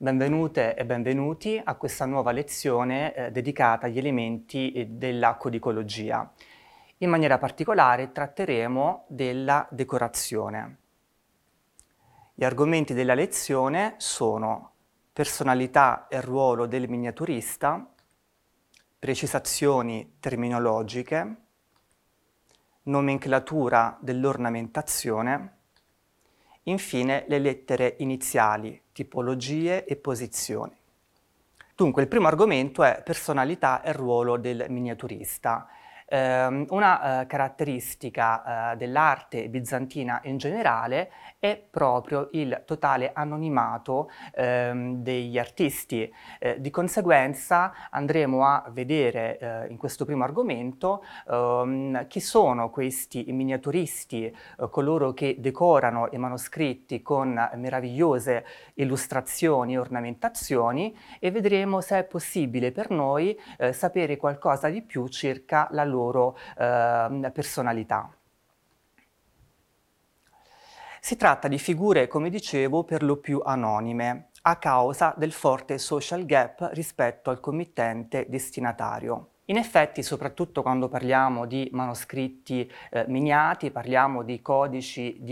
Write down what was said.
Benvenute e benvenuti a questa nuova lezione dedicata agli elementi della codicologia. In maniera particolare tratteremo della decorazione. Gli argomenti della lezione sono personalità e ruolo del miniaturista, precisazioni terminologiche, nomenclatura dell'ornamentazione, infine le lettere iniziali, tipologie e posizioni. Dunque il primo argomento è personalità e ruolo del miniaturista. Una caratteristica dell'arte bizantina in generale è proprio il totale anonimato degli artisti. Di conseguenza andremo a vedere in questo primo argomento chi sono questi miniaturisti, coloro che decorano i manoscritti con meravigliose illustrazioni e ornamentazioni, e vedremo se è possibile per noi sapere qualcosa di più circa la loro personalità. Si tratta di figure, come dicevo, per lo più anonime, a causa del forte social gap rispetto al committente destinatario. In effetti, soprattutto quando parliamo di manoscritti miniati, parliamo di codici